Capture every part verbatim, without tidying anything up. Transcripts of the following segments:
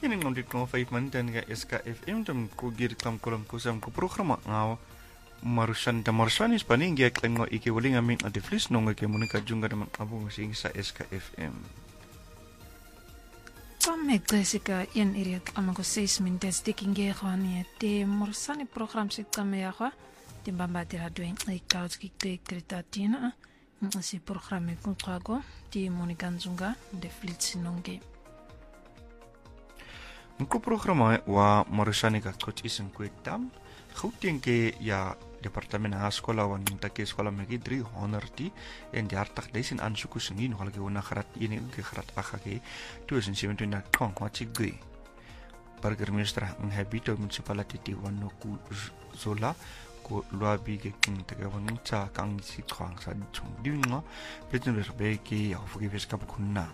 Kini ngomong ko five minuten ga S K F M tam ko gir tam kolam ko sam ko programa ngaw marusan da marusan is paning ga klengo iki wali ngamin ade flis nonga ke munika junga da abung sing sa S K F M. Samme Jessica in iriak amako seis minutes diking ge khani te marusan program sit kame ya kha te bamba dira doen ai couch ki te tritatina si programme kun trago ti munika junga de flis nonge. Ko programa wa marusani ka coach isen kuitam khutien ke ya departemen ha sekolah wan ta ke sekolah megi dri honor ti en di artak desin ansuku sengin hal ke una kharat ini ke kharat akha ke twenty seventeen na kong wa chigui burger minister ng habito municipality ti wano ku zola ko luabi ke king ta ke wan cha kang si khang sa chung dinga president be ke ya fugi veska kunna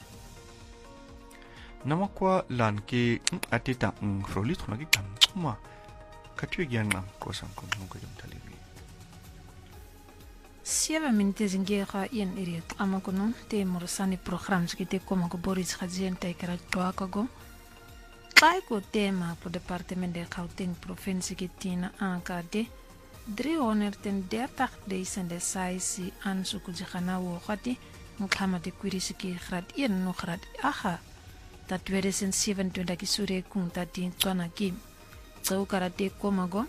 nama kwa lan ke atita ng frolit khona ki kam ma katwe gyan nam ko sam ko mo ko jom talibi seven minutes nge kha yen iriat amakono te morsani programs ki te koma ko boris khazien te kara toa ko kai ko tema po departement de Gauteng provinsie ki tina ankade drie honderddertig duisend saisi aansoek jigana wo khati mkhama de kwirisiki khat yen no khat aha dat twenty seventeen ki sure kung ta din tswana ki tsau karate komago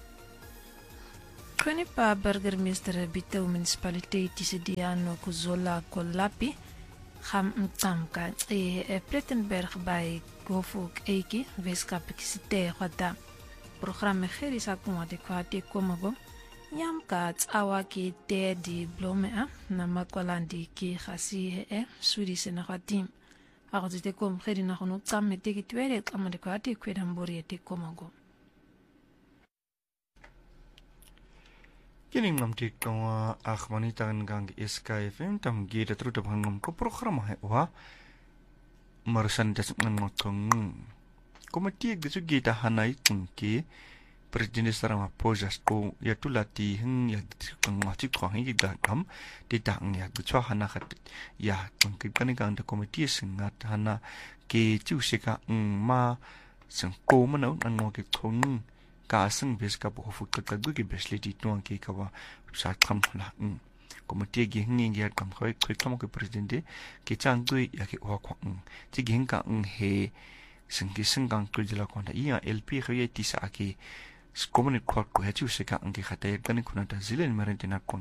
kone pa burger minister bita municipality tisidiano kuzola kolapi kham mtamka e Plettenberg by gofuk eiki weskap kisite khata programme kheri sa kuma de kwate komago yam ka tsawa ki te di blome a na makwalandi ki khasi e suri sena khatim ako te kom kheri na khono tsamme te ki twere tsamade ko ati kweda mbori te komago kini ngam ti ko akhmani tan gang S K F M tam gi da tru da bangam ko programa he wa marusan das ngam tong komiti gi su gi ta hanai ki president sarama pojas ko ya tulati hing ya ngati ko hi da kam ti dang ya gu chwa hana khat ya tong ki kan gang da komiti singat hana ke chu sika ma sang ko manau an ngo ki thong ka sang bes ka bo fu ka gu ki besli ti tuang ki ka wa sa kham la komiti gi hing ya kam khoi khoi kam ko president ki chang gu ya ki wa kwa ti gi ka he sing ki sing gang ku jila ko da ya L P khoye ti sa ki Skomen kwak ko hetu se ka ange khate kan kuna ta zilen marentina kon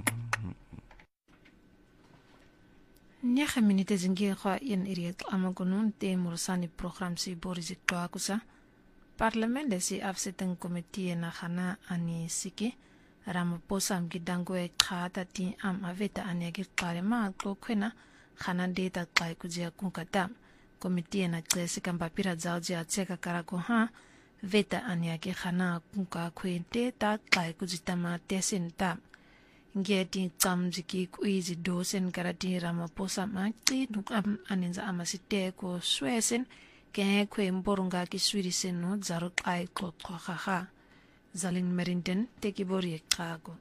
nyaha minute zingi kha yen iriat amagonun te mursani program si boris to akusa parliament de si afseteng committee na khana ani siki Ramaphosa mgidango e khata ti am aveta anegi qarema ko khena khana data kai kujia kunkata committee na tlesi kamba pira zawji acheka karako ha veta aniake khana kunka khwente ta kai kujitama tesin ta ngeti tsamjiki kuizi dosen karati Ramaphosa makti nukam aninza amasite ko swesen ke khwe mborunga ki swirisen no zaro kai ko khaha zalin merinden tekibori kago.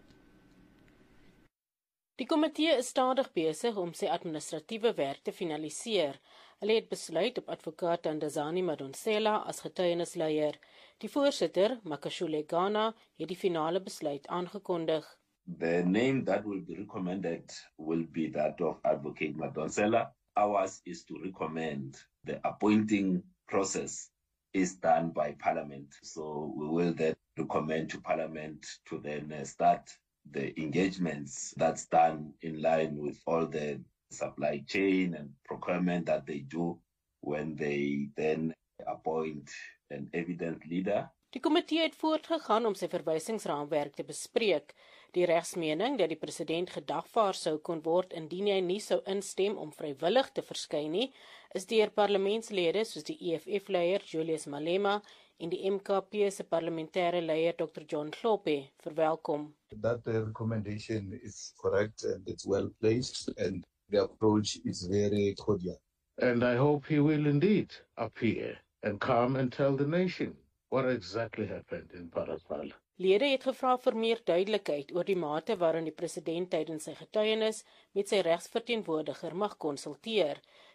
Die komitee is stadig besig om sy administratiewe werk te finaliseer. Hulle het besluit op advokaat Ndazani Madonsela as getuienisleier. Die voorsitter, Makashule Ghana, het die finale besluit aangekondig. The name that will be recommended will be that of Advocate Madonsela. Ours is to recommend the appointing process is done by Parliament. So we will then recommend to Parliament to then uh, start the engagements that's done in line with all the supply chain and procurement that they do when they then appoint an evident leader. Die komitee het voortgegaan om sy verwysingsraamwerk te bespreek. Die regsmening dat die president gedagvaar sou kon word indien hy nie sou instem om vrywillig te verskyn nie, is deur parlementslede soos die E F F-leier Julius Malema en die M K P se parlementêre leier Doctor John Hlophe verwelkom. That the recommendation is correct and it's well placed and the approach is very cordial. And I hope he will indeed appear and come and tell the nation what exactly happened in Parapal. Lede het gevra vir meer duidelikheid oor die mate waarin die president tydens sy getuienis met sy regsverteenwoordiger mag konsulteer.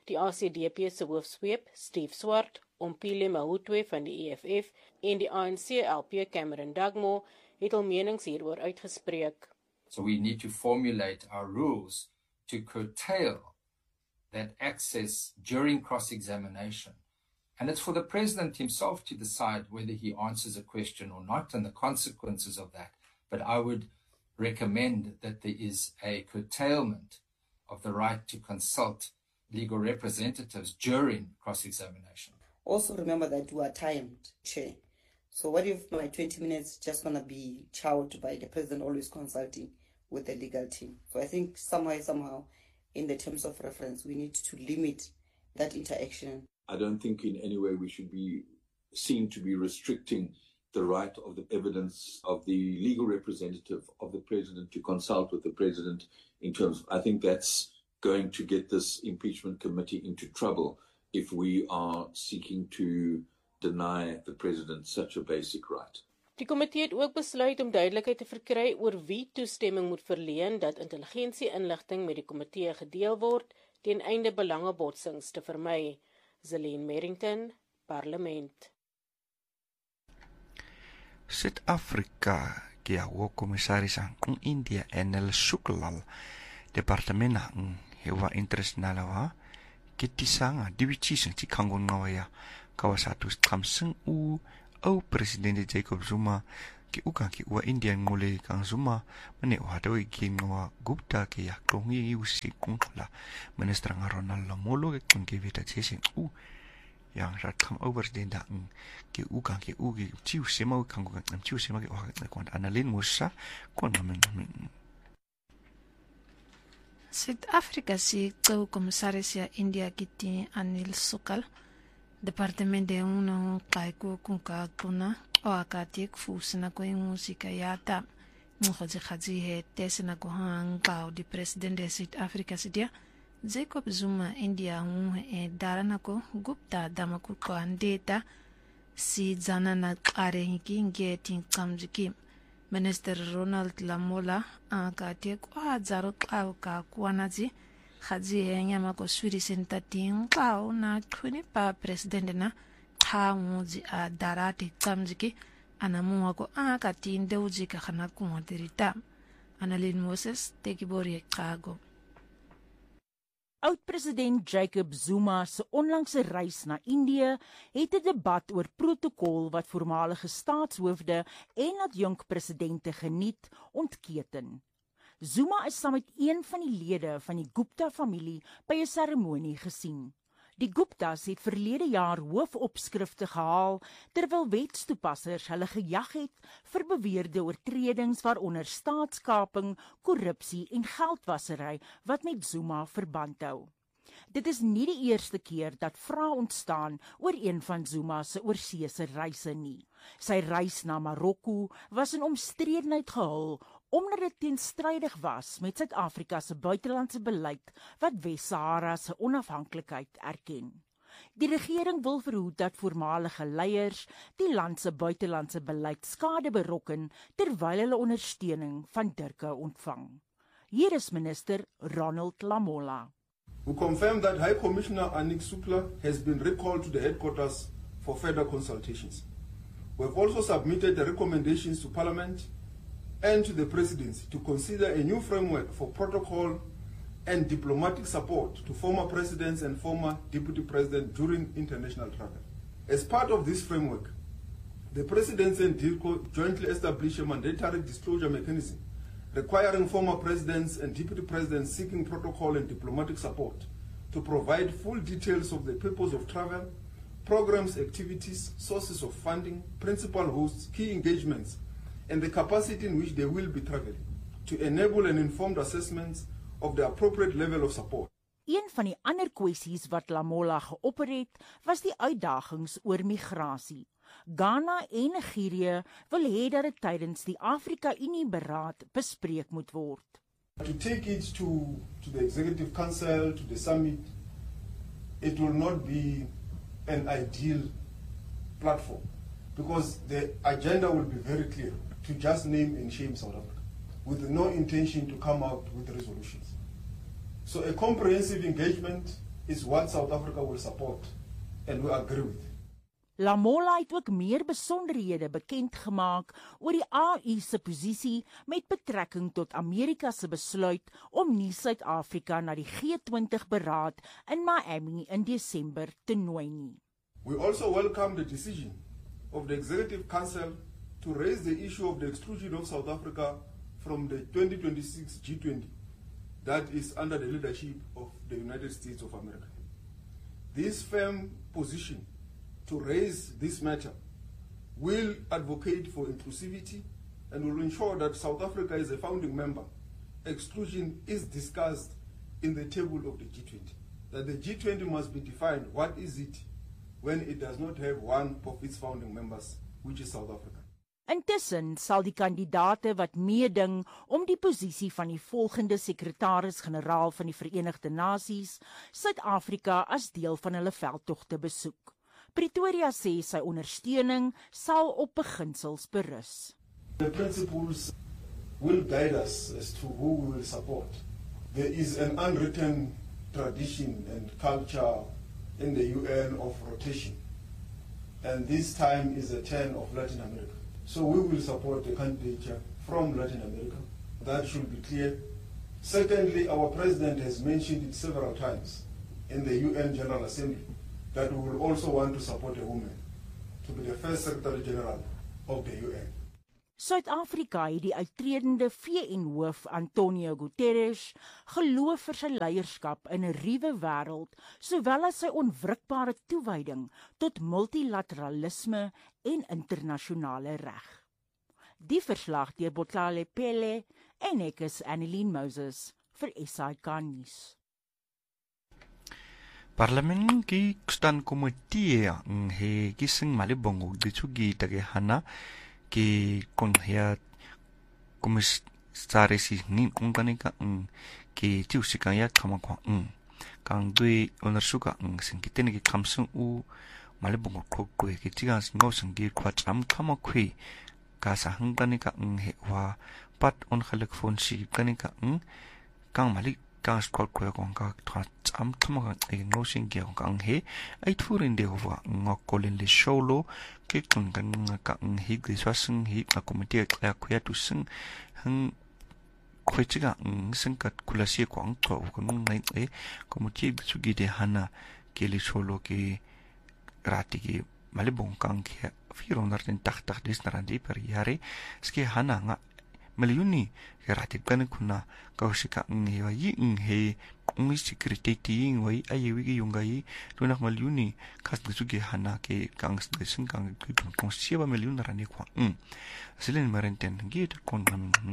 Die A C D P se hoofsweep, Steve Swart, Ompile Mahutwe van die E F F en die A N C L P Cameron Dugmore het al menings hieroor uitgespreek. So we need to formulate our rules to curtail that access during cross-examination. And it's for the president himself to decide whether he answers a question or not and the consequences of that. But I would recommend that there is a curtailment of the right to consult legal representatives during cross-examination. Also remember that we are timed, Chair. So what if my twenty minutes just going to be chowed by the president always consulting with the legal team? So I think somehow, somehow, in the terms of reference, we need to limit that interaction. I don't think in any way we should be seen to be restricting the right of the evidence of the legal representative of the president to consult with the president in terms of, I think that's going to get this impeachment committee into trouble if we are seeking to deny the president such a basic right. Die komitee het ook besluit om duidelikheid te verkry oor wie toestemming moet verleen dat intelligensie-inligting met die komitee gedeel word ten einde belangebotsings te vermy. Zelene Merrington, Parlement. Suid-Afrika ke a wo commissaris ang India en el Suklal departement ang hewa internasionale wa ke tisanga division ti kangon ngawaya kawasatu kamseng u au president Jacob Zuma ke uka ke wa India ngole kang Zuma mane wa do ki ngwa Gupta ke ya kongi usi kongla minister ng Ronald Lamola ke kongi vita chesing u yang rat kam over den da ke uka ke u ke chiu sema kang ko kam chiu sema ke wa kon analin musa kon men Suid-Afrika se qou commissaris ya India kiti Anil Sukal Departement de una kaiku kunka kuna o akatik fusina ko musika yata ngozi khazi he tesina ko hanga di president de South Africa sidia Jacob Zuma India mu e darana ko Gupta damaku ko andeta si zana na qare hingi tin kamjiki Minister Ronald Lamola akatik o azaro qaw ka kuanazi Khazi nyama ko swiri sentating pao na twini pa president na khamuzi a darati tsamziki anamuwa ko akati ndeuzi ka khana kumadirita Annalyn Moses tekibori kago Oud-president Jacob Zuma se onlangse reis na Indië het 'n debat oor protokol wat voormalige staatshoofde en adjunkpresidente geniet ontketen. Zuma is saam met een van die lede van die Gupta-familie by 'n seremonie gesien. Die Guptas het verlede jaar hoofopskrifte gehaal terwyl wetstoepassers hulle gejag het vir beweerde oortredings waaronder staatskaping, korrupsie en geldwasery wat met Zuma verband hou. Dit is nie die eerste keer dat vrae ontstaan oor een van Zuma se oorseese reise nie. Sy reis na Marokko was in omstredenheid gehul omdat dit teenstrydig was met Suid-Afrika se buitelandse beleid wat Wes-Sahara se onafhanklikheid erken. Die regering wil verhoed dat voormalige leiers die land se buitelandse beleid skade berokken terwyl hulle ondersteuning van Turke ontvang. Hier is minister Ronald Lamola. We confirm that High Commissioner Anik Sukla has been recalled to the headquarters for further consultations. We have also submitted the recommendations to Parliament and to the Presidency to consider a new framework for protocol and diplomatic support to former presidents and former deputy presidents during international travel. As part of this framework, the Presidency and DIRCO jointly established a mandatory disclosure mechanism requiring former presidents and deputy presidents seeking protocol and diplomatic support to provide full details of the purpose of travel, programs, activities, sources of funding, principal hosts, key engagements, and the capacity in which they will be traveling, to enable an informed assessment of the appropriate level of support. Een van die ander kwessies wat Lamola geopper het, was die uitdagings oor migrasie. Ghana en Nigerië wil hê dat dit tydens die Afrika-Unie-beraad bespreek moet word. To take it to, to the Executive Council, to the summit, it will not be an ideal platform because the agenda will be very clear to just name and shame South Africa with no intention to come out with resolutions. So a comprehensive engagement is what South Africa will support and we agree with. Lamola het ook meer besonderhede bekend gemaak oor die A U se posisie met betrekking tot Amerika se besluit om nie Suid-Afrika na die G twintig beraad in Miami in Desember te nooi nie. We also welcome the decision of the Executive Council to raise the issue of the exclusion of South Africa from the twenty twenty-six G twenty that is under the leadership of the United States of America. This firm position to raise this matter will advocate for inclusivity and will ensure that South Africa is a founding member. Exclusion is discussed in the table of the G twenty. That the G twenty must be defined, what is it, when it does not have one of its founding members, which is South Africa. Intussen sal die kandidaate wat meeding om die posisie van die volgende sekretaris-generaal van die Verenigde Nasies, Suid-Afrika as deel van hulle veldtog te besoek. Pretoria sê sy ondersteuning sal op beginsels berus. The principles will guide us as to who we will support. There is an unwritten tradition and culture in the U N of rotation, and this time is a turn of Latin America. So we will support the candidature from Latin America. That should be clear. Secondly, our president has mentioned it several times in the U N General Assembly that we will also want to support a woman to be the first Secretary General of the U N. Suid-Afrika het die uittredende V N-hoof Antonio Guterres geloof vir sy leierskap in 'n ruwe wêreld, sowel as sy onwrikbare toewyding tot multilateralisme en internasionale reg. Die verslag deur Botlale Pele en ek is Annelien Moses vir S I K nuus. Parliament ki kustan komitie he kising malibongo ditsugi tage hana ki kon hea komisarisi ni unganika ki tiusika ya kamakwa kang dui ondersuka singkitene ki kamsung u malibongo kokwe ki tigas ngosang di kwatram kamakwe kasa hanganika he wa pat ongeluk fonsi kanika kang malik kang skol kwe kong ka am tamaga ngosing ge kong he uitvoering de wa ngokolin le sholo ke kun kan ka hi griswasing hi akomite kla khya tu sing hang khwechiga sing kat kulasi kwang to ko nung nai e komite sugi de hana ke le sholo ke rati ke malibong kang ke vierhonderdtachtig dis narandi per jare ske hana nga miljuni gerati kan kuna kausika ngi wa yi ngi ngi security ngi ai wi gi yungai tuna miljuni kas dugi hana ke kangs de sing kang ku kon sieba miljun rani kwa mm silen marenten git kon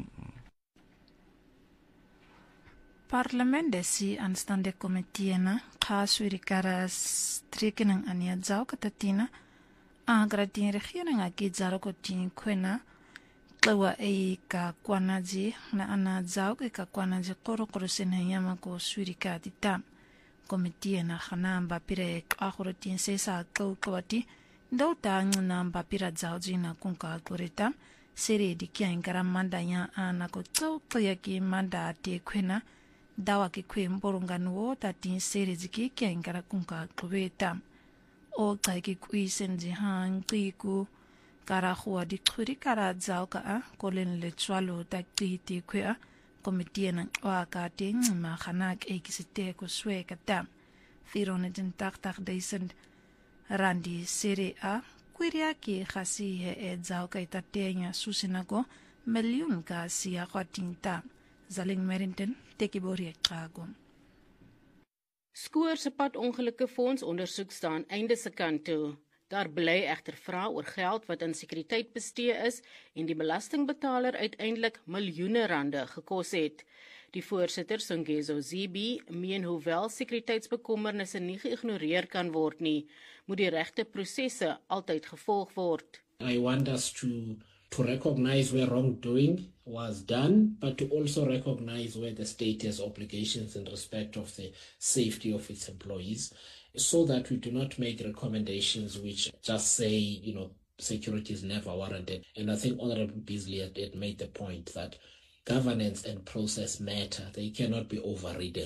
Parlement desi aanstaande komitee na khaswirikara strekening ania zau katatina agratin regering aki zaroko tin kwena Tlawa e ka kwanaji na ana zau ke ka kwanaji koro koro sena yama ko swirika tita komitie na khana mbapira e akhoro tin sesa kau kawati ndauta ngna mbapira zau jina kunka koreta sere dikia ingara manda ya ana ko tsau tsaya ki manda te kwena dawa ki kwe mborongano wo ta tin sere ziki kia ingara kunka koreta o kai ki kwi senji hang kiku kara khua di khuri kara zau ka a kolen le tswalo ta ti khua komitie na wa ka ting ma khanak e kisite ko swe ka ta vierhonderdtachtig randi sere a kwiria ki khasi he e zau ka ta tenya susinago miljoen ka sia khatinta zaling merinten tekibori kago Skoor se padongelukke fonds ondersoek staan einde se kant toe. Daar bly egter vrae oor geld wat aan sekuriteit bestee is en die belastingbetaler uiteindelik miljoene rande gekos het. Die voorsitter Songezo Zibi meen hoewel sekuriteitsbekommernisse nie geïgnoreer kan word nie, moet die regte prosesse altyd gevolg word. I want us to to recognize where wrongdoing was done, but to also recognize where the state has obligations in respect of the safety of its employees, so that we do not make recommendations which just say, you know, security is never warranted. And I think Honorable Beasley had, had made the point that governance and process matter. They cannot be overridden.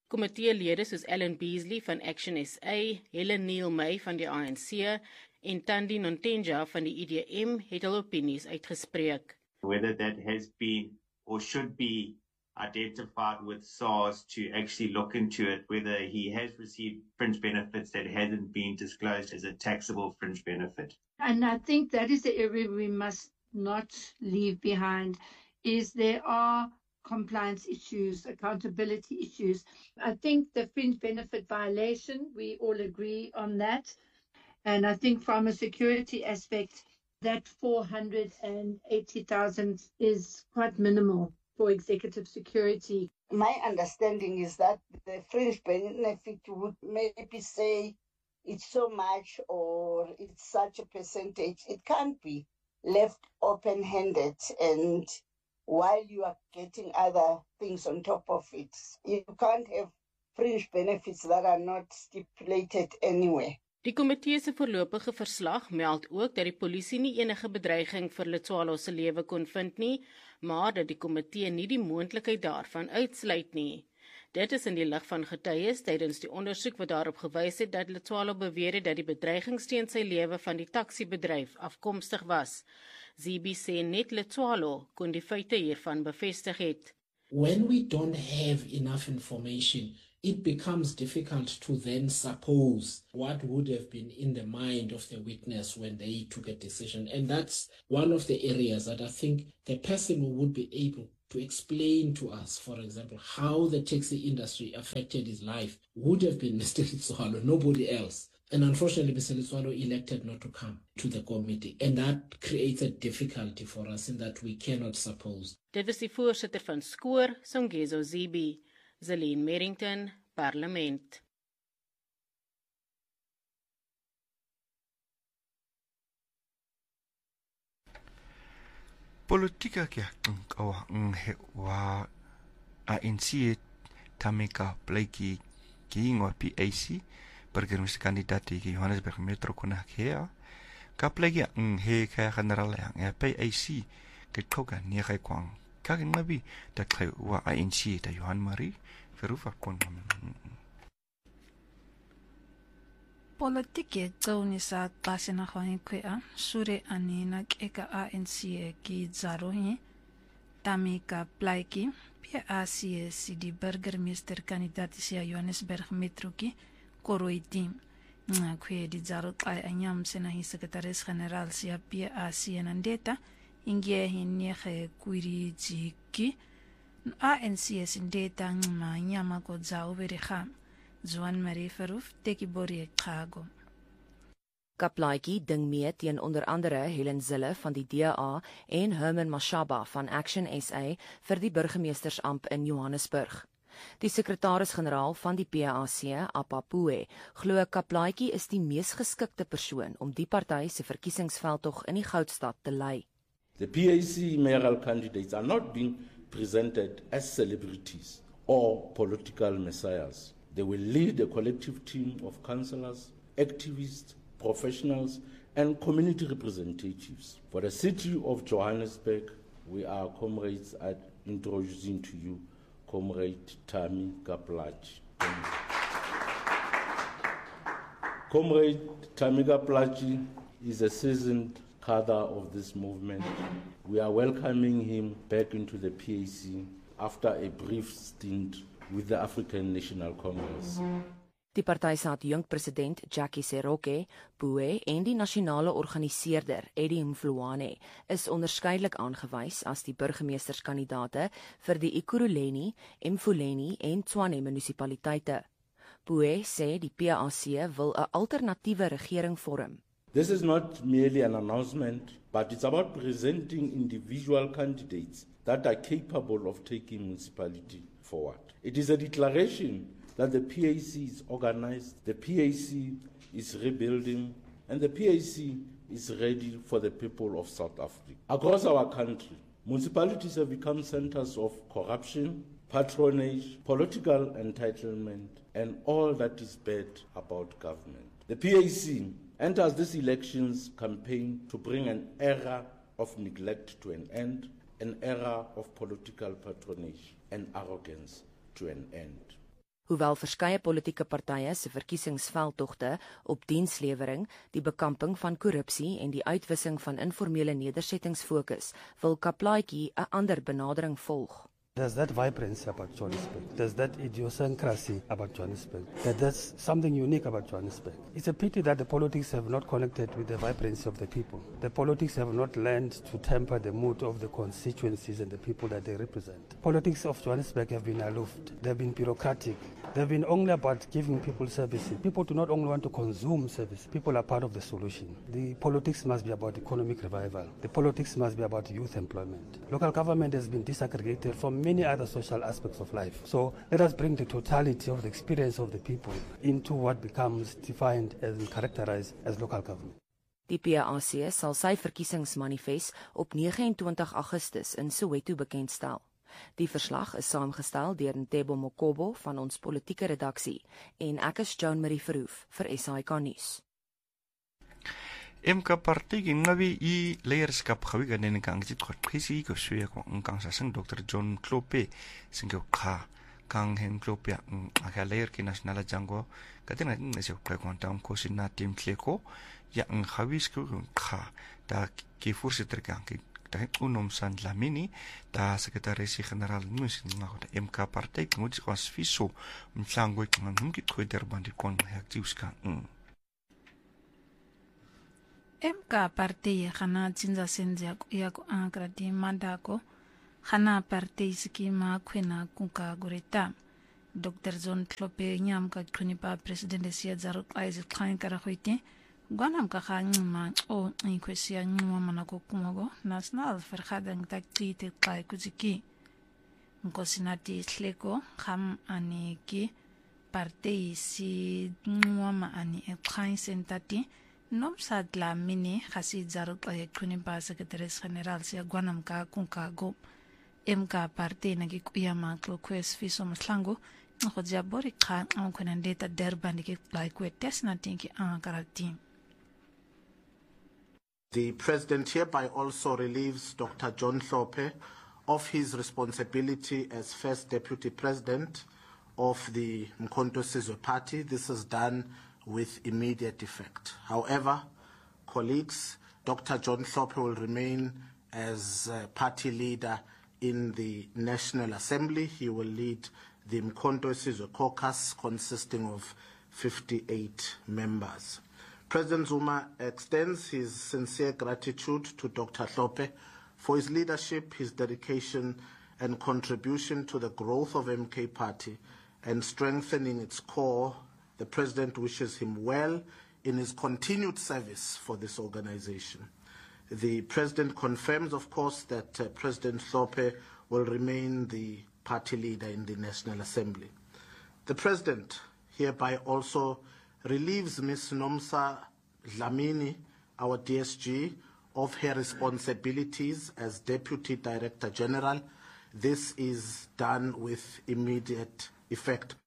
Komiteelede soos Ellen Beasley van Action S A, Helen Neil May van die A N C en Thandi Nontenja van die I D M het hul opinies uitgespreek. Whether that has been or should be identified with SARS to actually look into it, whether he has received fringe benefits that hasn't been disclosed as a taxable fringe benefit. And I think that is the area we must not leave behind, is there are compliance issues, accountability issues. I think the fringe benefit violation, we all agree on that. And I think from a security aspect, that four hundred eighty thousand is quite minimal for executive security. My understanding is that the fringe benefit would maybe say it's so much or it's such a percentage. It can't be left open-handed, and while you are getting other things on top of it, you can't have fringe benefits that are not stipulated anywhere. Die komitee se voorlopige verslag meld ook dat die polisie nie enige bedreiging vir Letsoalo se lewe kon vind nie, maar dat die komitee nie die moontlikheid daarvan uitsluit nie. Dit is in die lig van getuies tydens die ondersoek wat daarop gewys het dat Letsoalo beweer het dat die bedreigings teen sy lewe van die taksiebedryf afkomstig was. Zibi sê net Letsoalo kon die feite hiervan bevestig het. When we don't have enough information, it becomes difficult to then suppose what would have been in the mind of the witness when they took a decision. And that's one of the areas that I think the person who would be able to explain to us, for example, how the taxi industry affected his life would have been Mister Letsoalo, nobody else. And unfortunately, Mister Letsoalo elected not to come to the committee. And that creates a difficulty for us in that we cannot suppose. Dit was die voorsitter van Skoor, Songezo Zibi. Zelene Merrington, Parlement. Politika kia kawa nghe wa A N C Tameka Blakey ki ngor P A C burgemeester kandidaat ki Johannesburg Metro kona kea ka Blakey nghe ka general yang P A C ke koka nie kai kwang ka ngabi ta kai wa A N C ta Johan Marie verufa kon Politieke tsoni sa klase na khwani kwea sure anina keka A N C ki zarohi Tameka Blakey P A C si di burgemeester kandidaat sia Johannesburg Metro ki koroi team na kwe di zaro kai anyam sena hi sekretaris general sia P A C nandeta ingie hinye khe kuiri jiki A N C sindeta ngma nyama ko za uberiga Johan Marie Verhoef teki bori Chicago. Kaplaatjie ding mee teen onder andere Helen Zille van die D A en Herman Mashaba van Action S A vir die burgemeestersamp in Johannesburg. Die sekretaris-generaal van die P A C, Apapue, glo Kaplaatjie is die mees geskikte persoon om die party se verkiesingsveldtog in die Goudstad te lei. The P A C mayoral candidates are not being presented as celebrities or political messiahs. They will lead a collective team of councillors, activists, professionals, and community representatives. For the city of Johannesburg, we are comrades at introducing to you Comrade Tameka Blakey. Comrade Tameka Blakey is a seasoned cadre of this movement. We are welcoming him back into the P A C after a brief stint with the African National Congress. Die party se adjunkpresident Jackie Seroke, Pue en die nasionale organiseerder Eddie Mfulwane is onderskeidelik aangewys as die burgemeesterskandidaate vir die Ekurhuleni, Mfuleni en Tshwane munisipaliteite. Pue sê die P A C wil 'n alternatiewe regering vorm. This is not merely an announcement, but it's about presenting individual candidates that are capable of taking municipality forward. It is a declaration that the P A C is organized, the P A C is rebuilding, and the P A C is ready for the people of South Africa. Across our country, municipalities have become centers of corruption, patronage, political entitlement, and all that is bad about government. The P A C enters this elections campaign to bring an era of neglect to an end, an era of political patronage and arrogance to an end. Hoewel verskeie politieke partye se verkiesingsveldtogte op dienslewering, die bekamping van korrupsie en die uitwissing van informele nedersettings fokus, wil Kaplaatjie 'n ander benadering volg. There's that vibrancy about Johannesburg. There's that idiosyncrasy about Johannesburg. That there's something unique about Johannesburg. It's a pity that the politics have not connected with the vibrancy of the people. The politics have not learned to temper the mood of the constituencies and the people that they represent. Politics of Johannesburg have been aloof. They've been bureaucratic. They've been only about giving people services. People do not only want to consume service. People are part of the solution. The politics must be about economic revival. The politics must be about youth employment. Local government has been disaggregated from many other social aspects of life. So let us bring the totality of the experience of the people into what becomes defined and characterized as local government. Die P A C sal sy verkiesingsmanifest op nege en twintig Augustus in Soweto bekendstel. Die verslag is saamgestel deur Ntebo Mokobo van ons politieke redaksie en ek is Joan Marie Verhoef vir S A I K nuus. M K party ngawi I leierskap gawi ganen kang jit khotkhisi ko suya ko kang sa sang Doctor John Klope singko kha kang hen Klope aka leyer ki national jango katina ngese ko kontam ko sinna team tleko ya ang hawis ko kha da ki furseter kang ki da unom san lamini da secretary general nusin ngaho da M K party ngudi was fiso mtlango ngam ki twitter bandi kon haktiuska M K party khana tsinza senza ya ko ankra di mandako khana party skima khwena kunka goreta Doctor John Klope nyam ka khunipa president sia zaru Isaac Khan kara khoite gwanam ka khanyima o inkwesiya nyuma manako kumogo national farkhadang taktite kai kuziki nkosinati hleko kham aniki party si nyuma ani e Khan sentati Nomsad la mini khasi zaruk ay khunipa secretary general sia gwanam ka kunka go M K party nagi kuyama klo kwes fiso maslango ngojia bori kha on kwenandeta derban ki like we test na tinki an karati. The president hereby also relieves Doctor John Klope of his responsibility as first deputy president of the Mkhonto Sizwe Party. This is done with immediate effect. However, colleagues, Doctor John Klope will remain as uh, party leader in the National Assembly. He will lead the Mkhonto Sizwe Caucus consisting of fifty-eight members. President Zuma extends his sincere gratitude to Doctor Klope for his leadership, his dedication and contribution to the growth of M K Party and strengthening its core. The President wishes him well in his continued service for this organization. The President confirms, of course, that uh, President Klope will remain the party leader in the National Assembly. The President hereby also relieves Miz Nomsa Dlamini, our D S G, of her responsibilities as Deputy Director General. This is done with immediate effect.